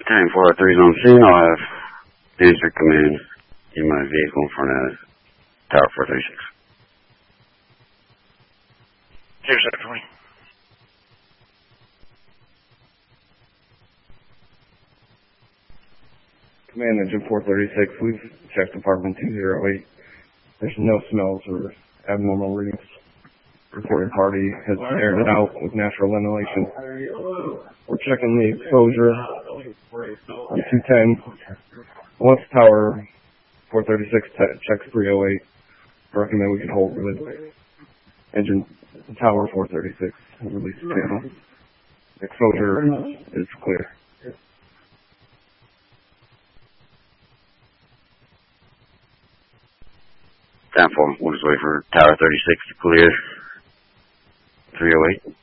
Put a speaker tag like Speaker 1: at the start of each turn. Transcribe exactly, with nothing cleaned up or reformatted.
Speaker 1: Battalion four oh three is on scene. I'll have Dancer come in in my vehicle in front of Tower four thirty-six.
Speaker 2: Here's that for me.
Speaker 3: Command Engine four thirty-six, we've checked Department two oh eight. There's no smells or abnormal readings. Reporting party has aired it out with natural ventilation. We're checking the exposure on two ten. Once Tower four thirty-six checks three oh eight, I recommend we can hold with engine Tower four thirty-six and release the panel. Exposure is clear.
Speaker 1: Time for we'll just wait for Tower thirty-six to clear three oh eight.